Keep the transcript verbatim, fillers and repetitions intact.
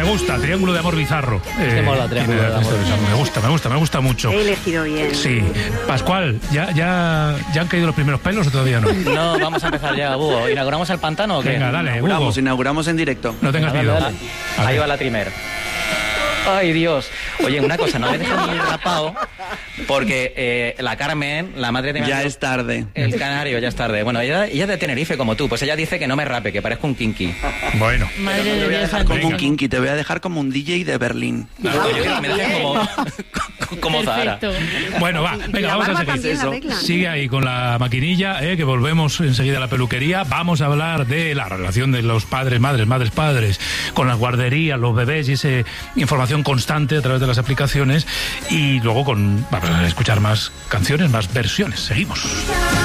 gusta, Triángulo de Amor Bizarro. Eh, mola, Triángulo de Amor Bizarro. Me gusta, me gusta, me gusta mucho. He elegido bien. Sí. Pascual, ¿ya, ya, ¿ya han caído los primeros pelos o todavía no? No, vamos a empezar ya, Hugo. ¿Inauguramos el pantano o qué? Venga, dale, Inauguramos, Hugo. inauguramos en directo. No tengas Dale, miedo. dale. Ahí va la primer. Ay, Dios. Oye, una cosa, no me dejes ni rapado, porque eh, la Carmen, la madre de mi Ya amigo, es tarde. el canario, ya es tarde. Bueno, ella, ella es de Tenerife, como tú. Pues ella dice que no me rape, que parezco un kinky. Bueno. Madre Te de voy a Dios dejar como santísimo. un kinky, te voy a dejar como un D J de Berlín. Oye, que me dejen como, como Zahara. Perfecto. Bueno, va, Y venga, la vamos a barba seguir. también la eso. arreglan. Sigue ahí con la maquinilla, eh, que volvemos enseguida a la peluquería. Vamos a hablar de la relación de los padres, madres, madres, padres, con las guarderías, los bebés y esa información constante a través de las aplicaciones. Y luego con, vamos a escuchar más canciones, más versiones. Seguimos.